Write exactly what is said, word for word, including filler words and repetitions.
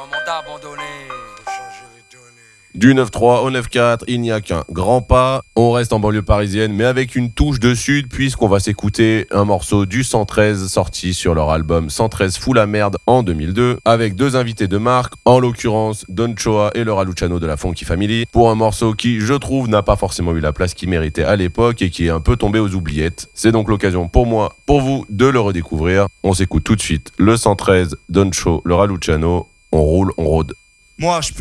moment d'abandonner. Du neuf trois au neuf quatre, il n'y a qu'un grand pas. On reste en banlieue parisienne, mais avec une touche de sud, puisqu'on va s'écouter un morceau du cent treize sorti sur leur album cent treize Fou la merde en deux mille deux, avec deux invités de marque, en l'occurrence Don Choa et Laura Luciano de la Funky Family, pour un morceau qui, je trouve, n'a pas forcément eu la place qu'il méritait à l'époque et qui est un peu tombé aux oubliettes. C'est donc l'occasion pour moi, pour vous, de le redécouvrir. On s'écoute tout de suite le cent treize, Don Choa, Laura Luciano. On roule, on rôde. Moi, je